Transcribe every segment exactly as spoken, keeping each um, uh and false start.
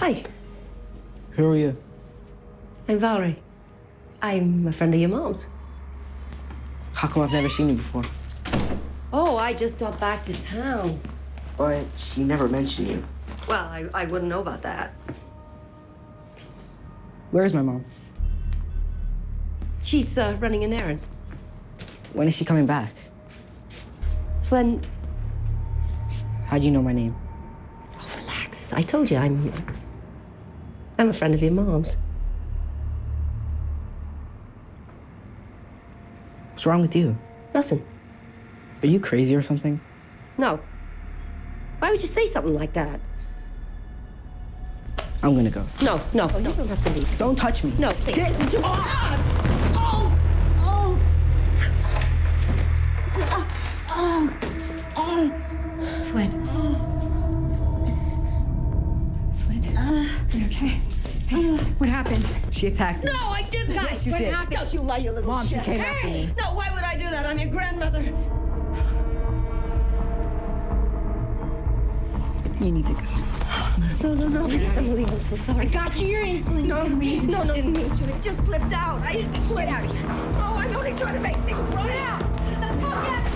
Hi. Who are you? I'm Valerie. I'm a friend of your mom's. How come I've never seen you before? Oh, I just got back to town. But she never mentioned you. Well, I, I wouldn't know about that. Where's my mom? She's uh, running an errand. When is she coming back? Flynn. How do you know my name? Oh, relax. I told you I'm... I'm a friend of your mom's. What's wrong with you? Nothing. Are you crazy or something? No. Why would you say something like that? I'm gonna go. No, no, no. You don't have to leave. Don't touch me. No, please. Get Listen to me. Oh! Oh! Oh! Oh! Flynn. Flynn. Are you okay? Hey, what happened? She attacked me. No, I didn't. Yes, you what did. happened? Don't you lie, you little Mom, she shit. came after me. No, why would I do that? I'm your grandmother. You need to go. No, no, no, please, Emily, I'm so sorry. I got you your insulin. No, You can leave. no, no, I didn't mean to. It just slipped out. I had to slip out of here. Oh, I'm only trying to make things right. Yeah. Let's go get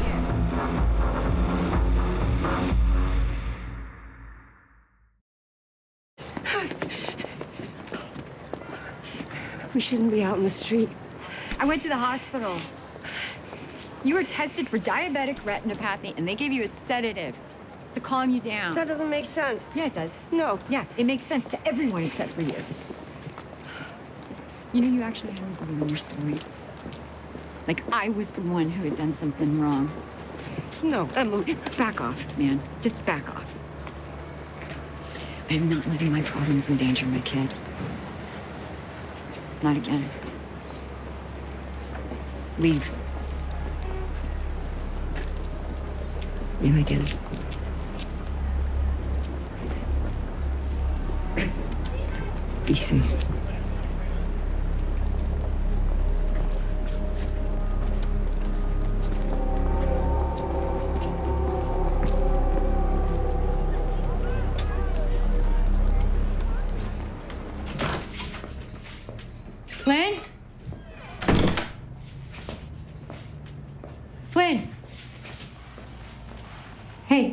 here. We shouldn't be out in the street. I went to the hospital. You were tested for diabetic retinopathy, and they gave you a sedative to calm you down. That doesn't make sense. Yeah, it does. No. Yeah, it makes sense to everyone except for you. You know, you actually haven't given your story. Like, I was the one who had done something wrong. No, Emily. Back off, man. Just back off. I am not letting my problems endanger my kid. Not again. Leave. Yeah, I get it. Be safe. Flynn? Flynn! Hey.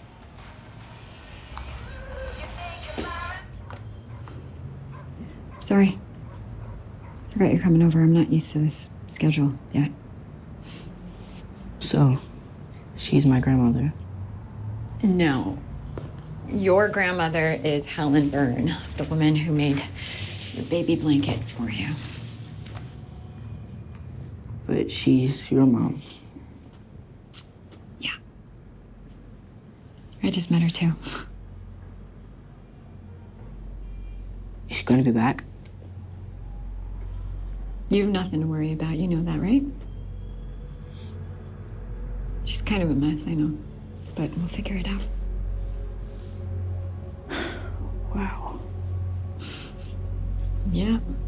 Sorry. Forgot you're coming over. I'm not used to this schedule yet. So, she's my grandmother. No. Your grandmother is Helen Byrne, the woman who made your baby blanket for you. But she's your mom. Yeah. I just met her too. Is she gonna be back? You have nothing to worry about. You know that, right? She's kind of a mess, I know. But we'll figure it out. Wow. Yeah.